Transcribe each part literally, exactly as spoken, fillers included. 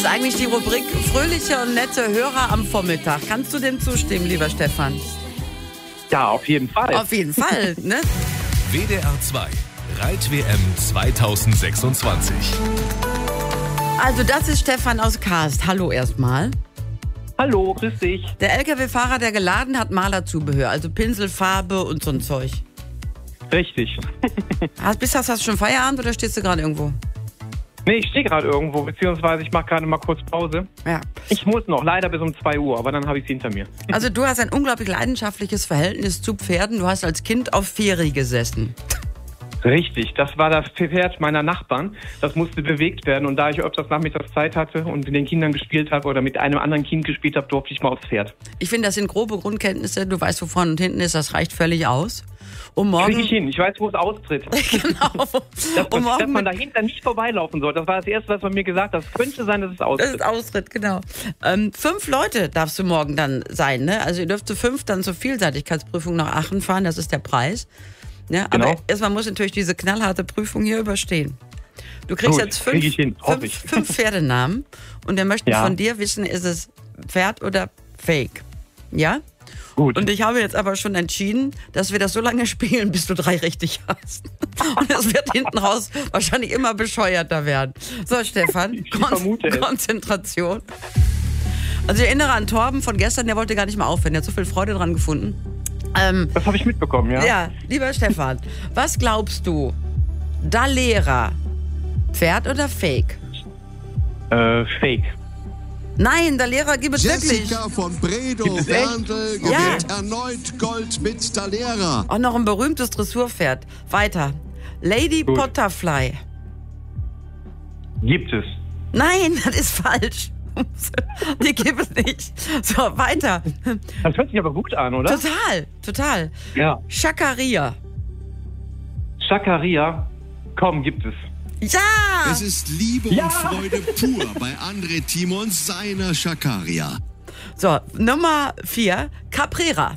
Das ist eigentlich die Rubrik fröhliche und nette Hörer am Vormittag. Kannst du dem zustimmen, lieber Stefan? Ja, auf jeden Fall. Auf jeden Fall, ne? W D R zwei Reit-W M zweitausendsechsundzwanzig. Also das ist Stefan aus Karst. Hallo erstmal. Hallo, grüß dich. Der L K W-Fahrer, der geladen hat, Malerzubehör, also Pinsel, Farbe und so ein Zeug. Richtig. Hast, bist, hast, hast du schon Feierabend oder stehst du gerade irgendwo? Nee, ich stehe gerade irgendwo, beziehungsweise ich mache gerade mal kurz Pause. Ja. Ich muss noch, leider bis um zwei Uhr, aber dann habe ich es hinter mir. Also du hast ein unglaublich leidenschaftliches Verhältnis zu Pferden. Du hast als Kind auf Ferie gesessen. Richtig, das war das Pferd meiner Nachbarn. Das musste bewegt werden und da ich öfters nachmittags Zeit hatte und mit den Kindern gespielt habe oder mit einem anderen Kind gespielt habe, durfte ich mal aufs Pferd. Ich finde, das sind grobe Grundkenntnisse. Du weißt, wo vorne und hinten ist, das reicht völlig aus. Um morgen... Krieg ich hin, ich weiß, wo es austritt. Genau. Dass, um dass morgen man dahinter nicht vorbeilaufen soll. Das war das Erste, was man mir gesagt hat. Es könnte sein, dass es austritt. Das ist Austritt, genau. Ähm, fünf Leute darfst du morgen dann sein, ne? Also ihr dürft zu fünf dann zur Vielseitigkeitsprüfung nach Aachen fahren, das ist der Preis. Ja, genau. Aber erstmal muss natürlich diese knallharte Prüfung hier überstehen. Du kriegst Gut, jetzt fünf, krieg ich hin, hoffe fünf, ich. fünf Pferdenamen und wir möchten Ja. von dir wissen, ist es Pferd oder Fake? Ja? Gut. Und ich habe jetzt aber schon entschieden, dass wir das so lange spielen, bis du drei richtig hast. Und es wird hinten raus wahrscheinlich immer bescheuerter werden. So, Stefan, Ich Kon vermute es. Konzentration. Also ich erinnere an Torben von gestern, der wollte gar nicht mehr aufhören. Der hat so viel Freude dran gefunden. Ähm, Das habe ich mitbekommen, ja? ja, lieber Stefan, was glaubst du? Dalera, Pferd oder Fake? Äh, Fake. Nein, Dalera gibt es wirklich. Jessica von Bredow Gibt es echt? Berndl Ja. gewinnt erneut Gold mit Dalera. Auch noch ein berühmtes Dressurpferd. Weiter. Lady Gut. Potterfly. Gibt es. Nein, das ist falsch. Die gibt es nicht. So, weiter. Das hört sich aber gut an, oder? Total, total. Ja. Schakaria. Schakaria. Komm, gibt es. Ja! Es ist Liebe Ja. und Freude pur bei André Timons seiner Schakaria. So, Nummer vier. Caprera.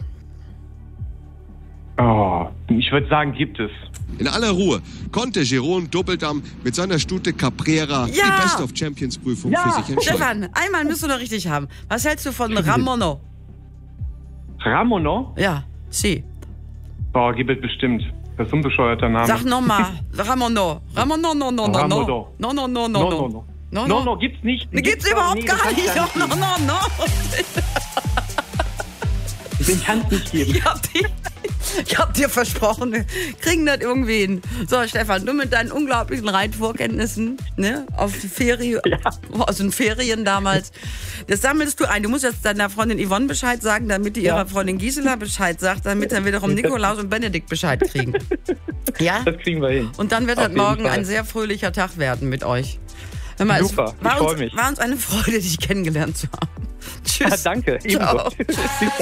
Oh, ich würde sagen, gibt es. In aller Ruhe konnte Jeroen Doppeldamm mit seiner Stute Caprera Ja. die Best of Champions Prüfung Ja. für sich entscheiden. Stefan, einmal müsst du noch richtig haben. Was hältst du von Ramono? Ramono? Ja, sie. Boah, gibt es bestimmt. Das ist ein bescheuerter Name. Sag nochmal. Ramono. Ramono, no, no, no, no. Ramono. No, no, no, no, no, no, no. no. No, No, no. no, gibt's nicht. Die gibt's überhaupt nee, gar den nicht. kann's No, no, no, no. Den kann es nicht geben. Ich hab, die, ich hab dir versprochen, wir kriegen das irgendwie hin. So, Stefan, du mit deinen unglaublichen Reitvorkenntnissen, ne, auf die Ferie, Ja. aus den Ferien damals, das sammelst du ein. Du musst jetzt deiner Freundin Yvonne Bescheid sagen, damit die Ja. ihrer Freundin Gisela Bescheid sagt, damit dann wiederum Nikolaus und Benedikt Bescheid kriegen. Ja? Das kriegen wir hin. Und dann wird Auf das jeden morgen Fall. ein sehr fröhlicher Tag werden mit euch. Hör mal, Super, es war ich freu uns, mich. war uns eine Freude, dich kennengelernt zu haben. Tschüss. Ja, danke. Ciao. Ebenso. Bis dann.